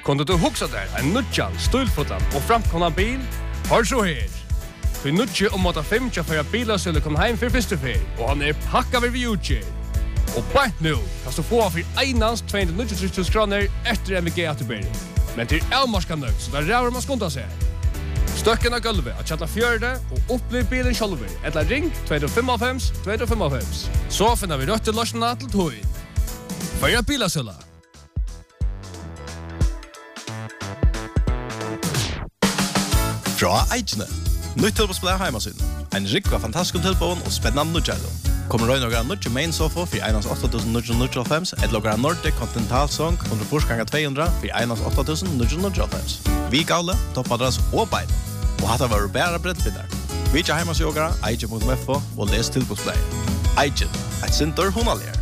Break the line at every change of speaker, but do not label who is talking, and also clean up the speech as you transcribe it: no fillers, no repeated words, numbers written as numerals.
Kunde du huxa där en nutjan, stulfotan och framkomna bil? Hör så här. För nutje om att 5 för att bilar skulle komma hem för första fel och han är packad vid utge. Och bara nu kan du få för einans 290 000 kronor efter MVG återbäring. Men till Elmarska nöjd så där räver man skonta sig. Stöcken av gulvet att chatta fjörde och upplev bilen själv. Eller ring 255. Så finner vi rött till lösningarna till tog. För bilasöla.
Fra Eidjene. Nytt tilbåsplay heimasyn. En rikva fantastisk tilbån og spennende nudjalo. Kommer røy noen nudje main sofa for 1.8.995 et logra Nordic Continental Song 100x200 for 1.8.995. Vi gale, toppadras og bein. Og hatt var bæra breddfinner. Vi ikke heimasjogara, Eidje.fo og les tilbåsplay. Eidje, et sinter hunalier.